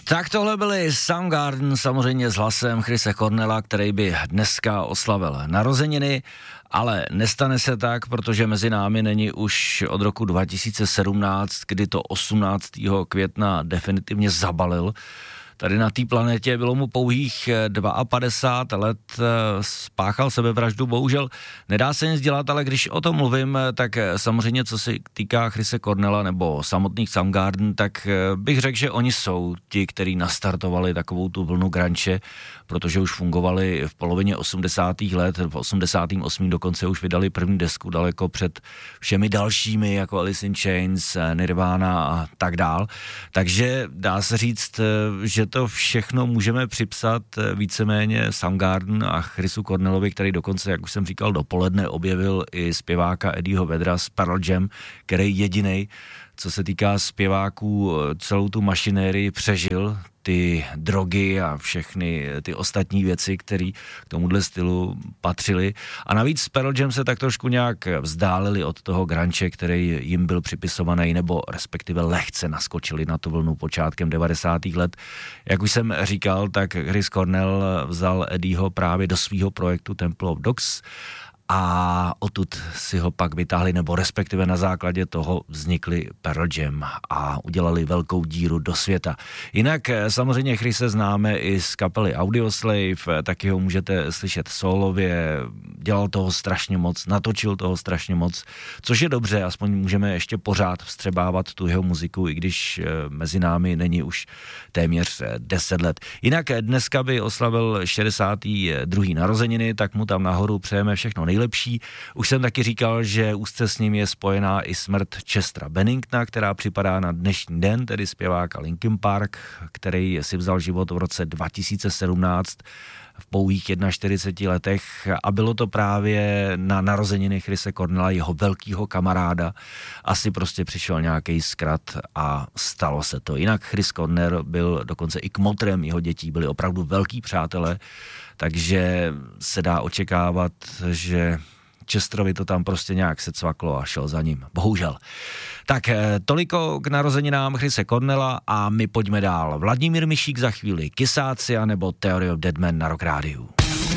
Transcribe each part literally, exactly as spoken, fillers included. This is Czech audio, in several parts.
Tak tohle byly Soundgarden, samozřejmě s hlasem Chrise Cornella, který by dneska oslavil narozeniny, ale nestane se tak, protože mezi námi není už od roku dva tisíce sedmnáct, kdy to osmnáctého května definitivně zabalil. Tady na té planetě bylo mu pouhých padesát dva let, spáchal sebevraždu, bohužel nedá se nic dělat, ale když o tom mluvím, tak samozřejmě co se týká Chrise Cornella nebo samotných Soundgarden, tak bych řekl, že oni jsou ti, kteří nastartovali takovou tu vlnu grunge, protože už fungovali v polovině osmdesátých let, v osmdesátém osmém dokonce už vydali první desku daleko před všemi dalšími, jako Alice in Chains, Nirvana a tak dál. Takže dá se říct, že to všechno můžeme připsat víceméně Soundgarden a Chrisu Cornellovi, který dokonce, jak už jsem říkal, dopoledne objevil i zpěváka Eddieho Vedra z Pearl Jam, který jedinej, co se týká zpěváků, celou tu mašinérii přežil, ty drogy a všechny ty ostatní věci, které k tomuhle stylu patřily. A navíc Pearl Jam se tak trošku nějak vzdálili od toho grunge, který jim byl připisovaný, nebo respektive lehce naskočili na tu vlnu počátkem devadesátých let. Jak už jsem říkal, tak Chris Cornell vzal Eddieho právě do svého projektu Temple of Dogs a odtud si ho pak vytáhli, nebo respektive na základě toho vznikly Pearl Jam a udělali velkou díru do světa. Jinak samozřejmě Chrise známe i z kapely Audioslave, taky ho můžete slyšet solově, dělal toho strašně moc, natočil toho strašně moc, což je dobře, aspoň můžeme ještě pořád vstřebávat tu jeho muziku, i když mezi námi není už téměř deset let. Jinak dneska by oslavil šedesáté druhé narozeniny, tak mu tam nahoru přejeme všechno nejlepší. Už jsem taky říkal, že úzce s ním je spojená i smrt Chestera Benningtona, která připadá na dnešní den, tedy zpěváka Linkin Park, který si vzal život v roce dva tisíce sedmnáct v pouhých čtyřiceti jedna letech a bylo to právě na narozeniny Chrise Cornella, jeho velkýho kamaráda. Asi prostě přišel nějaký zkrat a stalo se to. Jinak Chris Cornell byl dokonce i kmotrem jeho dětí, byli opravdu velký přátelé, takže se dá očekávat, že Chesterovi to tam prostě nějak se cvaklo a šel za ním. Bohužel. Tak toliko k narozeninám Chrise Cornella a my pojďme dál. Vladimír Mišík za chvíli, Kysáci a nebo Theory of Dead Man na Rock Rádiu.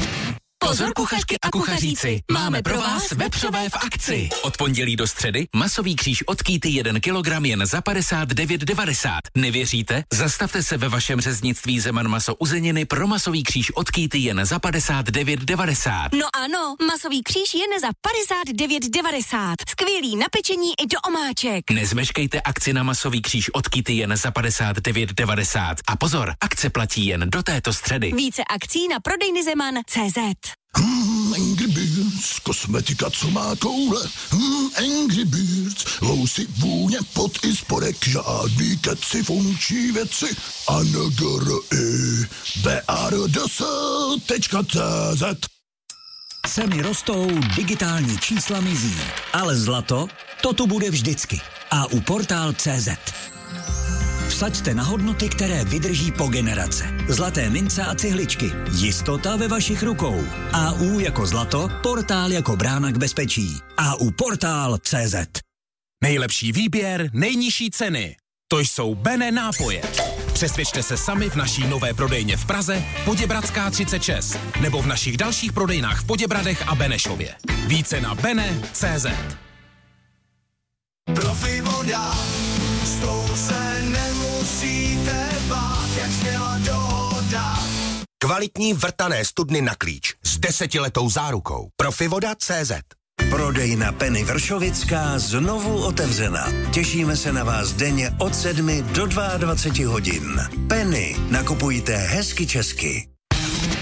Pozor kuchařky a kuchaříci, máme pro vás vepřové v akci. Od pondělí do středy masový kříž od Kýty jeden kilogram jen za padesát devět devadesát. Nevěříte? Zastavte se ve vašem řeznictví Zeman maso uzeniny pro masový kříž od Kýty jen za padesát devět devadesát. No ano, masový kříž jen za padesát devět devadesát. Skvělý na pečení i do omáček. Nezmeškejte akci na masový kříž od Kýty jen za padesát devět devadesát. A pozor, akce platí jen do této středy. Více akcí na prodejny Zeman tečka cé zet. Hmm, Angry Birds, kosmetika, co má koule. Hmm, Angry Birds, lousy, vůně, pot i spodek, žádný keci, funkční věci. A N G R I B R D S tečka cé zet. Ceny rostou, digitální čísla mizí, ale zlato, to tu bude vždycky. A u portál tečka cé zet. Vsaďte na hodnoty, které vydrží po generace. Zlaté mince a cihličky. Jistota ve vašich rukou. A U jako zlato, portál jako brána k bezpečí. A U portál tečka cé zet. Nejlepší výběr, nejnižší ceny. To jsou Bene nápoje. Přesvědčte se sami v naší nové prodejně v Praze, Poděbradská třicet šest, nebo v našich dalších prodejnách v Poděbradech a Benešově. Více na bene tečka cé zet. Profi voda, s tou se nemusíte bát, jak sněla dohoda. Kvalitní vrtané studny na klíč s desetiletou zárukou. Profivoda tečka cé zet. Prodejna Penny Vršovická znovu otevřena. Těšíme se na vás denně od sedmi do dvaceti dvou hodin. Penny, nakupujte hezky česky.